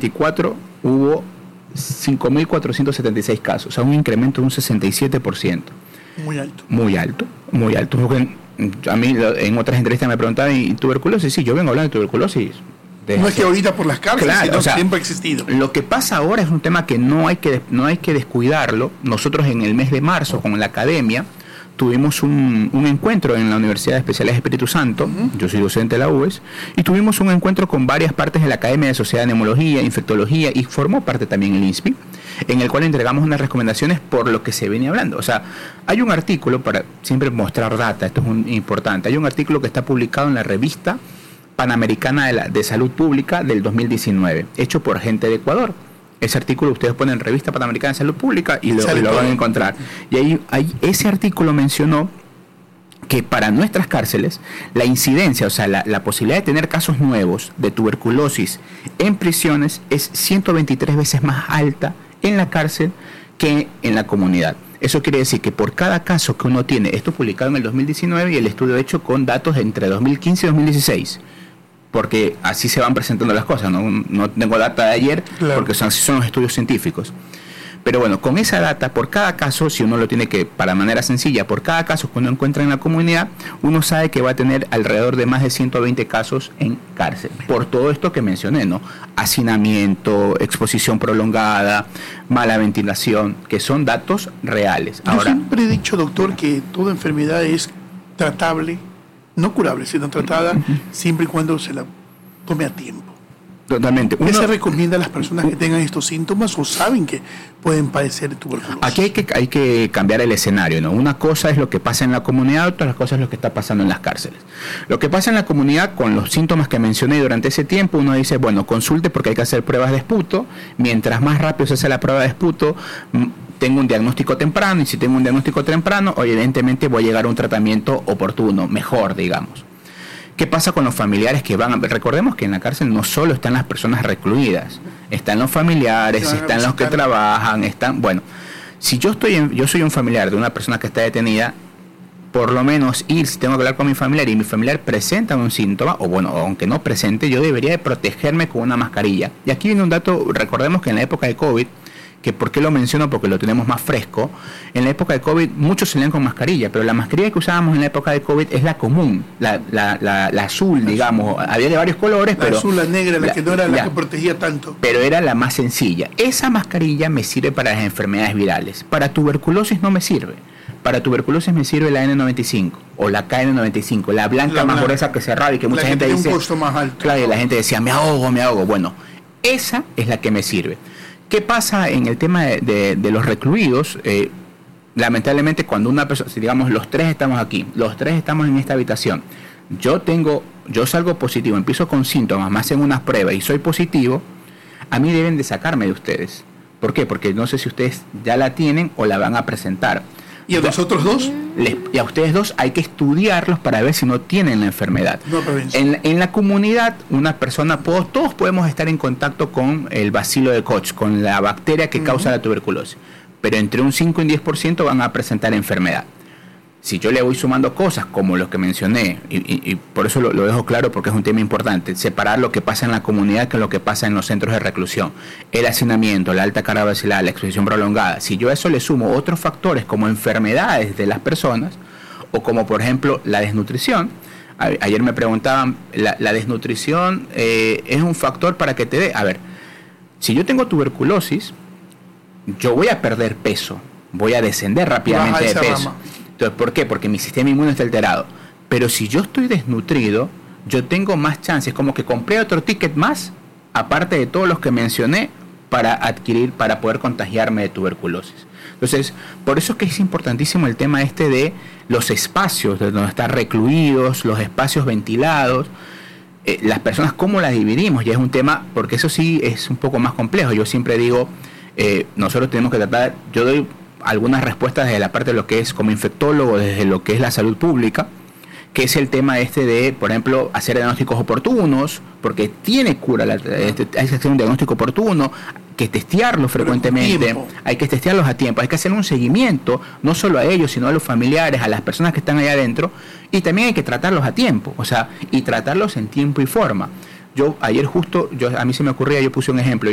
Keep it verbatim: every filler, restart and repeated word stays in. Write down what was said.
veinticuatro hubo cinco mil cuatrocientos setenta y seis casos, o sea, un incremento de un sesenta y siete por ciento. Muy alto. Muy alto, muy alto. Porque a mí en otras entrevistas me preguntaban, ¿y tuberculosis? Sí, yo vengo hablando de tuberculosis. De no es que ahorita por las cárceles, claro, sino o sea, siempre ha existido. Lo que pasa ahora es un tema que no hay que, no hay que descuidarlo. Nosotros en el mes de marzo, con la academia, tuvimos un, un encuentro en la Universidad de Especialidades Espíritu Santo, uh-huh. Yo soy docente de la U E S, y tuvimos un encuentro con varias partes de la Academia de Sociedad de Neumología, Infectología, y formó parte también el I N S P I, en el cual entregamos unas recomendaciones por lo que se venía hablando. O sea, hay un artículo, para siempre mostrar data, esto es un, importante, hay un artículo que está publicado en la revista Panamericana de, la, de Salud Pública del dos mil diecinueve, hecho por gente de Ecuador. Ese artículo ustedes ponen Revista Panamericana de Salud Pública y lo, y lo van a encontrar. Y ahí, ahí ese artículo mencionó que para nuestras cárceles la incidencia, o sea, la, la posibilidad de tener casos nuevos de tuberculosis en prisiones es ciento veintitrés veces más alta en la cárcel que en la comunidad. Eso quiere decir que por cada caso que uno tiene, esto publicado en el dos mil diecinueve y el estudio hecho con datos entre dos mil quince y dos mil dieciséis, porque así se van presentando las cosas, no, no tengo data de ayer, claro, porque son, son los estudios científicos. Pero bueno, con esa data, por cada caso, si uno lo tiene que, para manera sencilla, por cada caso que uno encuentra en la comunidad, uno sabe que va a tener alrededor de más de ciento veinte casos en cárcel. Por todo esto que mencioné, ¿no? Hacinamiento, exposición prolongada, mala ventilación, que son datos reales. Yo Ahora, siempre he dicho, doctor, que toda enfermedad es tratable, no curable, sino tratada, uh-huh, siempre y cuando se la tome a tiempo. Totalmente. ¿Qué se recomienda a las personas que tengan estos síntomas o saben que pueden padecer tuberculosis? Aquí hay que, hay que cambiar el escenario, ¿no? Una cosa es lo que pasa en la comunidad, otra cosa es lo que está pasando en las cárceles. Lo que pasa en la comunidad, con los síntomas que mencioné durante ese tiempo, uno dice, bueno, consulte porque hay que hacer pruebas de esputo. Mientras más rápido se hace la prueba de esputo, tengo un diagnóstico temprano, y si tengo un diagnóstico temprano, evidentemente voy a llegar a un tratamiento oportuno, mejor, digamos. ¿Qué pasa con los familiares que van? Recordemos que en la cárcel no solo están las personas recluidas, están los familiares, están los que trabajan, están, bueno, si yo estoy en, yo soy un familiar de una persona que está detenida, por lo menos ir, si tengo que hablar con mi familiar y mi familiar presenta un síntoma, o bueno, aunque no presente, yo debería de protegerme con una mascarilla. Y aquí viene un dato, recordemos que en la época de COVID, que por qué lo menciono, porque lo tenemos más fresco, en la época de COVID muchos salían con mascarilla, pero la mascarilla que usábamos en la época de COVID es la común, la, la, la, la azul, digamos, había de varios colores, la pero... La azul, la negra, la, la que no era la, la que protegía tanto. Pero era la más sencilla. Esa mascarilla me sirve para las enfermedades virales, para tuberculosis no me sirve. Para tuberculosis me sirve la N noventa y cinco o la K N noventa y cinco, la blanca la más blanca, gruesa que cerrada y que mucha la gente que dice... un costo más alto. Claro, y la gente decía, me ahogo, me ahogo. Bueno, esa es la que me sirve. ¿Qué pasa en el tema de, de, de los recluidos? Eh, lamentablemente cuando una persona, si digamos los tres estamos aquí, los tres estamos en esta habitación, yo tengo, yo salgo positivo, empiezo con síntomas, me hacen unas pruebas y soy positivo, a mí deben de sacarme de ustedes. ¿Por qué? Porque no sé si ustedes ya la tienen o la van a presentar. ¿Y a nosotros dos? Les, y a ustedes dos hay que estudiarlos para ver si no tienen la enfermedad. No, en, en la comunidad, una persona, todos podemos estar en contacto con el bacilo de Koch, con la bacteria que uh-huh. causa la tuberculosis. Pero entre un cinco y un diez por ciento van a presentar enfermedad. Si yo le voy sumando cosas como los que mencioné, y, y, y por eso lo, lo dejo claro porque es un tema importante, separar lo que pasa en la comunidad con lo que pasa en los centros de reclusión, el hacinamiento, la alta carga bacilar, la exposición prolongada. Si yo a eso le sumo otros factores como enfermedades de las personas, o como por ejemplo la desnutrición, a, ayer me preguntaban, la, la desnutrición eh, es un factor para que te dé, a ver, si yo tengo tuberculosis, yo voy a perder peso, voy a descender rápidamente de peso. Rama. Entonces, ¿por qué? Porque mi sistema inmune está alterado. Pero si yo estoy desnutrido, yo tengo más chances, como que compré otro ticket más, aparte de todos los que mencioné, para adquirir, para poder contagiarme de tuberculosis. Entonces, por eso es que es importantísimo el tema este de los espacios, de donde están recluidos, los espacios ventilados, eh, las personas, cómo las dividimos, ya es un tema, porque eso sí es un poco más complejo. Yo siempre digo, eh, nosotros tenemos que tratar, yo doy algunas respuestas desde la parte de lo que es como infectólogo, desde lo que es la salud pública, que es el tema este de, por ejemplo, hacer diagnósticos oportunos, porque tiene cura, la, este, hay que hacer un diagnóstico oportuno, que testearlos frecuentemente, hay que testearlos a tiempo, hay que hacer un seguimiento, no solo a ellos, sino a los familiares, a las personas que están allá adentro, y también hay que tratarlos a tiempo, o sea, y tratarlos en tiempo y forma. Yo ayer justo, yo a mí se me ocurría, yo puse un ejemplo,